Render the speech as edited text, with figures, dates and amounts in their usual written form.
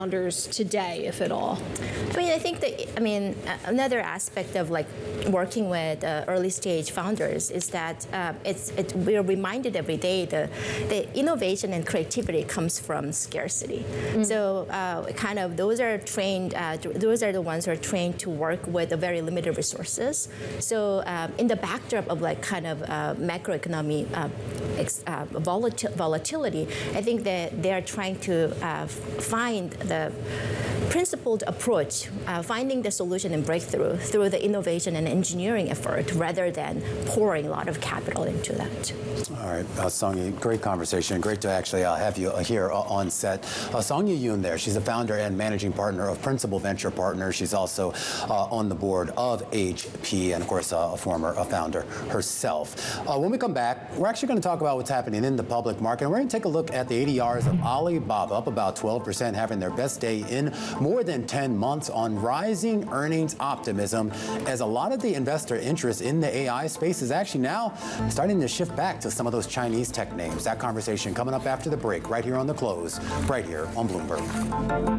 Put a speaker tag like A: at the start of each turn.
A: founders today, if at all?
B: I think that, another aspect of like working with early stage founders is that we're reminded every day the innovation and creativity comes from scarcity. So kind of those are trained, those are the ones who are trained to work with the very limited resources. So in the backdrop of like kind of macroeconomic volatility, I think that they are trying to find the principled approach, finding the solution and breakthrough through the innovation and engineering effort rather than pouring a lot of capital into that.
C: All right, Song-Yi, great conversation. Great to actually have you here on set. Song-Yi Yoon there, she's the founder and managing partner of Principal Venture Partners. She's also on the board of HP and, of course, a former founder herself. When we come back, we're actually going to talk about what's happening in the public market. And we're going to take a look at the ADRs of Alibaba, up about 12%, having their best day in more than 10 months on rising earnings optimism, as a lot of the investor interest in the AI space is actually now starting to shift back to some of those Chinese tech names. That conversation coming up after the break, right here on The Close, right here on Bloomberg.